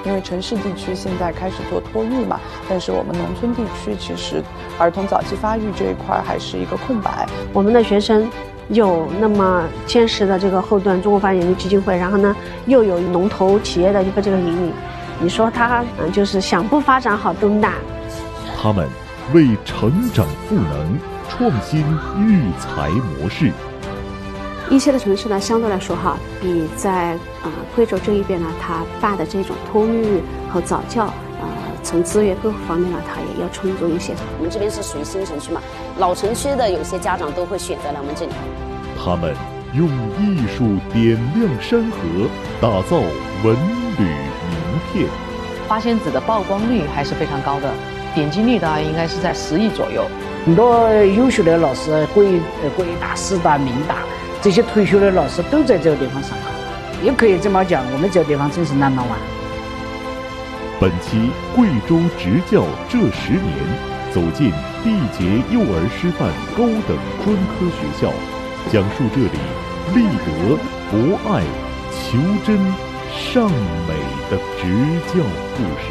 因为城市地区现在开始做托育嘛，但是我们农村地区其实儿童早期发育这一块还是一个空白。 我们的学生有那么坚实的这个后盾，中国发展研究基金会，然后呢又有龙头企业的一个这个引领，你说他就是想不发展好都难。 他们为成长赋能，创新育才模式。 一线的城市呢，相对来说比在贵州这一边呢，它办的这种托育和早教，从资源各方面呢，它也要充足一些。 我们这边是属于新城区嘛，老城区的有些家长都会选择来我们这里。 他们用艺术点亮山河，打造文旅名片。 花仙子的曝光率还是非常高的，点击率应该是在10亿左右。 很多优秀的老师，国大、师大、民大这些退休的老师都在这个地方上课，也可以这么讲，我们这个地方真是number one。 本期贵州执教这10年，走进毕节幼儿师范高等专科学校，讲述这里立德、博爱、求真、尚美的执教故事。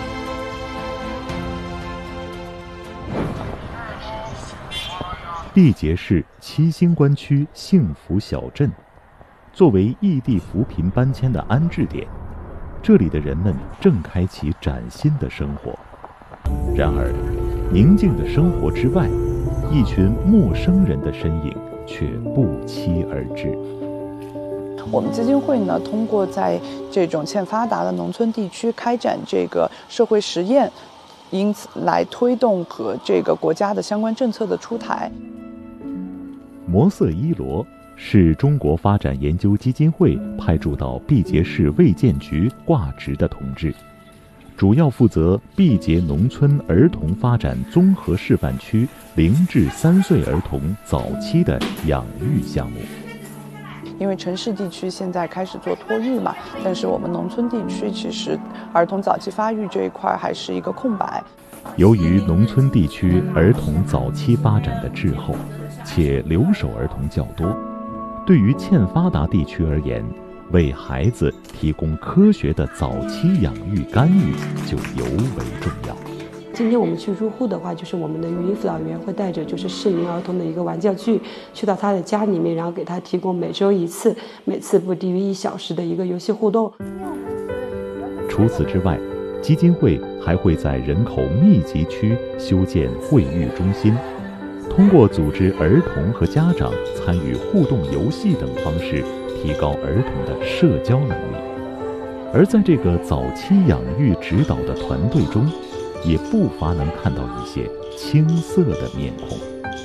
毕节市七星关区幸福小镇，作为异地扶贫搬迁的安置点，这里的人们正开启崭新的生活。然而，宁静的生活之外，一群陌生人的身影却不期而至。 我们基金会呢，通过在这种欠发达的农村地区开展这个社会实验，因此来推动和这个国家的相关政策的出台。 摩瑟伊罗是中国发展研究基金会派驻到毕节市卫健局挂职的同志，主要负责毕节农村儿童发展综合示范区0至3岁儿童早期的养育项目。 因为城市地区现在开始做托育嘛，但是我们农村地区其实儿童早期发育这一块还是一个空白。 由于农村地区儿童早期发展的滞后，且留守儿童较多，对于欠发达地区而言，为孩子提供科学的早期养育干预就尤为重要。 今天我们去入户的话，就是我们的语音辅导员会带着就是适龄儿童的一个玩教具去到他的家里面，然后给他提供每周1次，每次不低于1小时的一个游戏互动。 除此之外，基金会还会在人口密集区修建会育中心，通过组织儿童和家长参与互动游戏等方式，提高儿童的社交能力。而在这个早期养育指导的团队中，也不乏能看到一些青涩的面孔。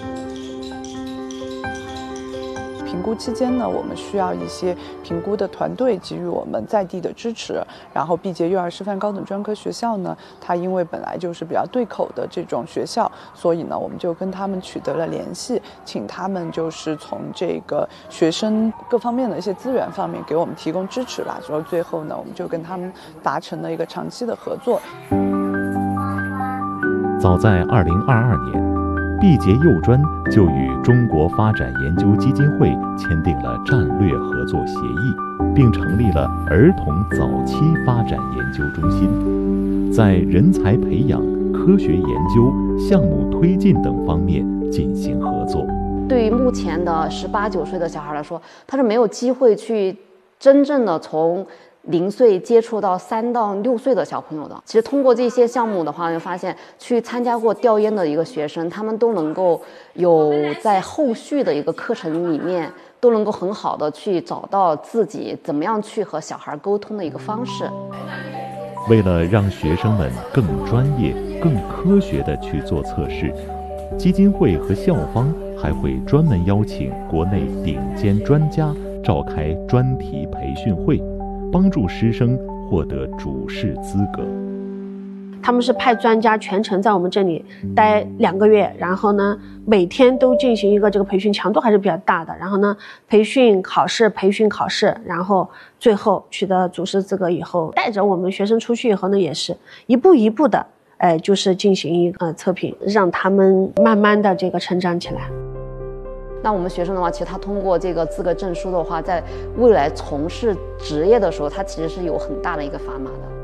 评估期间呢，我们需要一些评估的团队给予我们在地的支持。然后毕节幼儿师范高等专科学校呢，它因为本来就是比较对口的这种学校，所以呢，我们就跟他们取得了联系，请他们就是从这个学生各方面的一些资源方面给我们提供支持吧。所以最后呢，我们就跟他们达成了一个长期的合作。 早在2022年，毕节幼专就与中国发展研究基金会签订了战略合作协议，并成立了儿童早期发展研究中心，在人才培养、科学研究、项目推进等方面进行合作。 对于目前的18、19岁的小孩来说，他是没有机会去真正的从0岁接触到3到6岁的小朋友的。其实通过这些项目的话，就发现去参加过调研的一个学生，他们都能够有在后续的一个课程里面都能够很好的去找到自己怎么样去和小孩沟通的一个方式。 为了让学生们更专业、更科学地去做测试，基金会和校方还会专门邀请国内顶尖专家召开专题培训会，帮助师生获得主试资格。 他们是派专家全程在我们这里待2个月，然后呢，每天都进行一个这个培训，强度还是比较大的。然后呢，培训考试，然后最后取得主试资格以后，带着我们学生出去以后呢，也是一步一步的，就是进行一个测评，让他们慢慢的这个成长起来。 那我们学生的话，其实他通过这个资格证书的话，在未来从事职业的时候，他其实是有很大的一个砝码的。